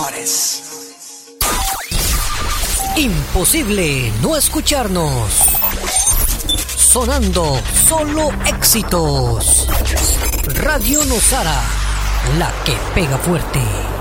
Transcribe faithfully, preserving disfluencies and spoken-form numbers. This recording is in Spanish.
Juárez. Imposible no escucharnos. Sonando solo éxitos. Radio Nosara, la que pega fuerte.